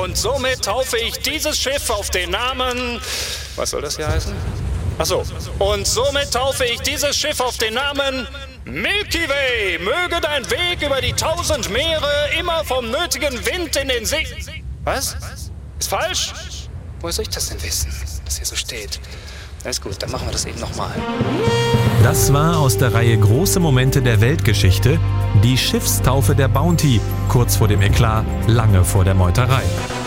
Und somit taufe ich dieses Schiff auf den Namen... Was soll das hier heißen? Achso. Und somit taufe ich dieses Schiff auf den Namen... Milky Way, möge dein Weg über die 1000 Meere immer vom nötigen Wind in den See... Was? Ist falsch? Woher soll ich das denn wissen, dass hier so steht? Alles gut, dann machen wir das eben nochmal. Das war aus der Reihe Große Momente der Weltgeschichte die Schiffstaufe der Bounty, kurz vor dem Eklat, lange vor der Meuterei.